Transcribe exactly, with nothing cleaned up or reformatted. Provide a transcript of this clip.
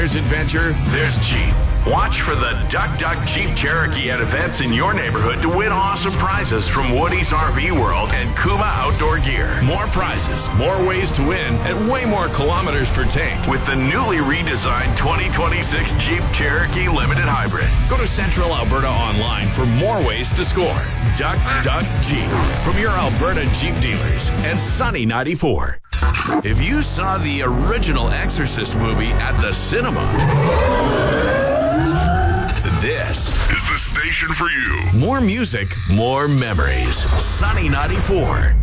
there's adventure, there's Jeep. Watch for the Duck Duck Jeep Cherokee at events in your neighborhood to win awesome prizes from Woody's R V World and Kuma Outdoor Gear. More prizes, more ways to win, and way more kilometers per tank with the newly redesigned twenty twenty-six Jeep Cherokee Limited Hybrid. Go to Central Alberta Online for more ways to score. Duck Duck Jeep from your Alberta Jeep dealers and Sunny ninety-four. If you saw the original Exorcist movie at the cinema, this is the station for you. More music, more memories. Sunny ninety-four.